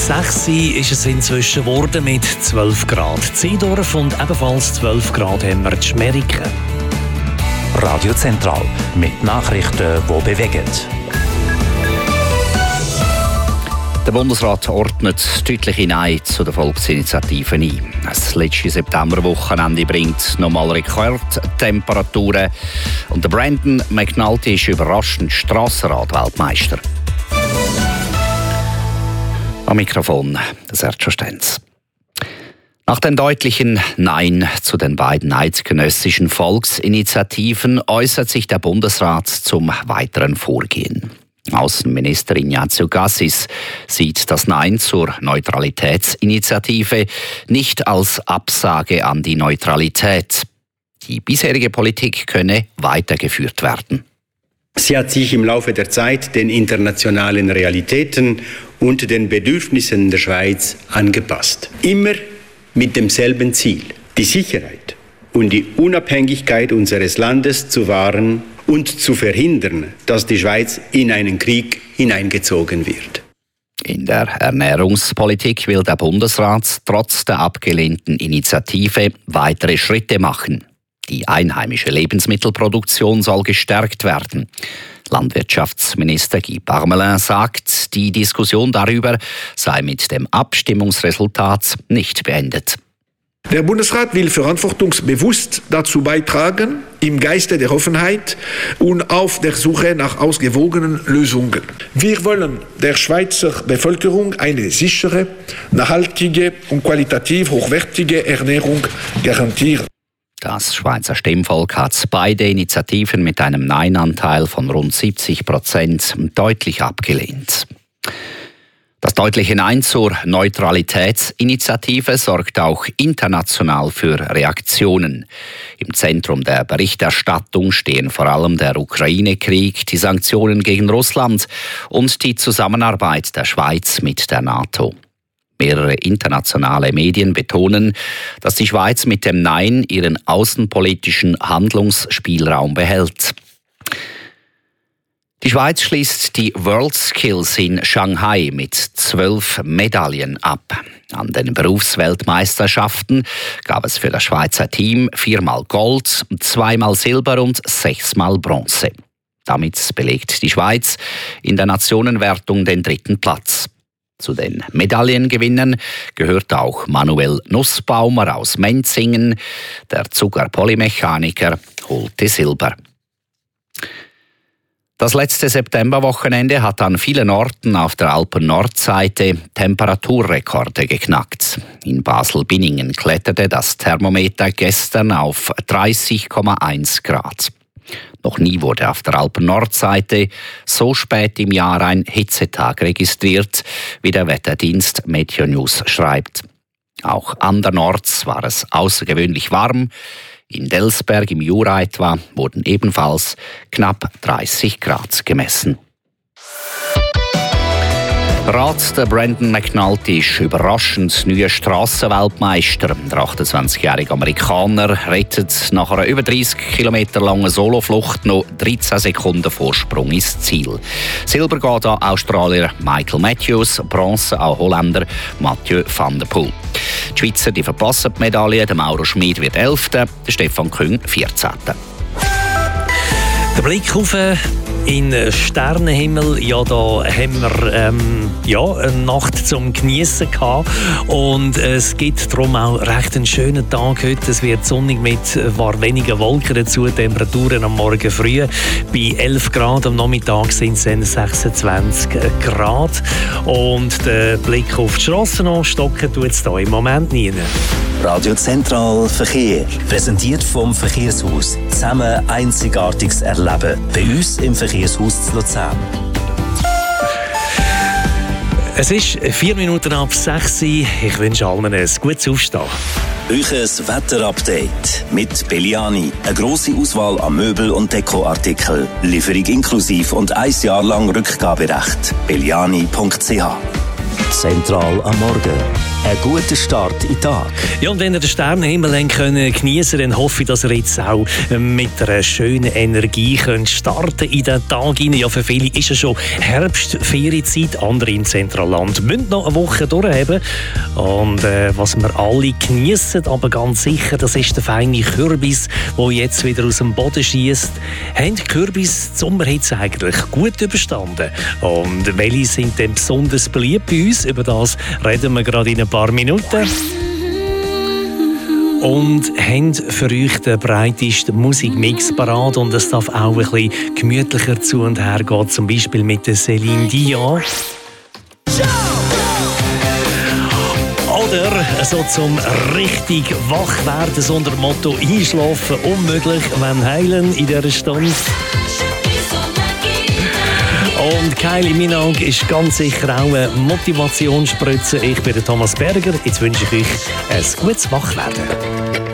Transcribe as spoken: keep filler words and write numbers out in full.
sechs ist es inzwischen geworden mit zwölf Grad. Zedorf und ebenfalls zwölf Grad haben wir in Schmeriken. Radio Zentral mit Nachrichten, die bewegen. Der Bundesrat ordnet deutliche Nein zu der Volksinitiative ein. Das letzte Septemberwochenende bringt nochmal Rekordtemperaturen. Und der Brandon McNulty ist überraschend Strassenrad-Weltmeister. Am Mikrofon der Sergio Stenz. Nach dem deutlichen Nein zu den beiden eidgenössischen Volksinitiativen äußert sich der Bundesrat zum weiteren Vorgehen. Außenminister Ignazio Cassis sieht das Nein zur Neutralitätsinitiative nicht als Absage an die Neutralität. Die bisherige Politik könne weitergeführt werden. Sie hat sich im Laufe der Zeit den internationalen Realitäten und den Bedürfnissen der Schweiz angepasst. Immer mit demselben Ziel, die Sicherheit und die Unabhängigkeit unseres Landes zu wahren und zu verhindern, dass die Schweiz in einen Krieg hineingezogen wird. In der Ernährungspolitik will der Bundesrat trotz der abgelehnten Initiative weitere Schritte machen. Die einheimische Lebensmittelproduktion soll gestärkt werden. Landwirtschaftsminister Guy Parmelin sagt, die Diskussion darüber sei mit dem Abstimmungsresultat nicht beendet. Der Bundesrat will verantwortungsbewusst dazu beitragen, im Geiste der Offenheit und auf der Suche nach ausgewogenen Lösungen. Wir wollen der Schweizer Bevölkerung eine sichere, nachhaltige und qualitativ hochwertige Ernährung garantieren. Das Schweizer Stimmvolk hat beide Initiativen mit einem Nein-Anteil von rund siebzig Prozent deutlich abgelehnt. Das deutliche Nein zur Neutralitätsinitiative sorgt auch international für Reaktionen. Im Zentrum der Berichterstattung stehen vor allem der Ukraine-Krieg, die Sanktionen gegen Russland und die Zusammenarbeit der Schweiz mit der NATO. Mehrere internationale Medien betonen, dass die Schweiz mit dem Nein ihren außenpolitischen Handlungsspielraum behält. Die Schweiz schließt die WorldSkills in Shanghai mit zwölf Medaillen ab. An den Berufsweltmeisterschaften gab es für das Schweizer Team viermal Gold, zweimal Silber und sechsmal Bronze. Damit belegt die Schweiz in der Nationenwertung den dritten Platz. Zu den Medaillengewinnern gehört auch Manuel Nussbaumer aus Menzingen. Der Zuckerpolymechaniker holte Silber. Das letzte Septemberwochenende hat an vielen Orten auf der Alpen-Nordseite Temperaturrekorde geknackt. In Basel-Binningen kletterte das Thermometer gestern auf dreißig Komma eins Grad. Noch nie wurde auf der Alpen-Nordseite so spät im Jahr ein Hitzetag registriert, wie der Wetterdienst Meteonews schreibt. Auch andernorts war es außergewöhnlich warm. In Delsberg im Jura etwa wurden ebenfalls knapp dreißig Grad gemessen. Rad, der Brandon McNulty ist überraschend neuer Strassenweltmeister. Der achtundzwanzigjährige Amerikaner rettet nach einer über dreißig Kilometer langen Soloflucht noch dreizehn Sekunden Vorsprung ins Ziel. Silber geht an Australier Michael Matthews, Bronze an Holländer Mathieu van der Poel. Die Schweizer die verpassen die Medaille, der Mauro Schmid wird Elfter, der Stefan Küng vierzehnter. Der Blick auf in den Sternenhimmel, ja, da haben wir ähm, ja, eine Nacht zum Geniessen gehabt und es gibt darum auch recht einen schönen Tag heute. Es wird sonnig mit war weniger Wolken dazu, Temperaturen am Morgen früh bei elf Grad, am Nachmittag sind es dann sechsundzwanzig Grad und der Blick auf die Strassen stocken tut es da im Moment nie. Radio Zentral Verkehr, präsentiert vom Verkehrshaus. Zusammen Einzigartiges erleben. Bei uns im Verkehrshaus zu Luzern. Es ist vier Minuten ab sechs. Ich wünsche allen ein gutes Aufstehen. Euches Wetterupdate mit Belliani. Eine grosse Auswahl an Möbel- und Dekoartikeln. Lieferung inklusiv und ein Jahr lang Rückgaberecht. belliani punkt c h. Zentral am Morgen. Ein guter Start in den Tag. Ja, und wenn ihr den Sternenhimmel können geniessen, dann hoffe ich, dass ihr jetzt auch mit einer schönen Energie könnt starten in den Tag hinein. Ja, für viele ist es schon Herbstferienzeit, andere im Zentralland müssen noch eine Woche durchhaben. Und äh, was wir alle geniessen, aber ganz sicher, das ist der feine Kürbis, der jetzt wieder aus dem Boden schießt. Haben die Kürbis die Sommerhitze eigentlich gut überstanden? Und welche sind denn besonders beliebt bei uns? Über das reden wir gerade in ein paar Minuten. Und haben für euch den breitesten Musikmix parat. Und es darf auch ein bisschen gemütlicher zu und her gehen, zum Beispiel mit der Céline Dion. Oder so zum richtig wach werden, so unter dem Motto «Einschlafen unmöglich, wenn heilen» in dieser Stunde. Und Kylie Minogue ist ganz sicher auch eine Motivationsspritze. Ich bin der Thomas Berger. Jetzt wünsche ich euch ein gutes Wachwerden.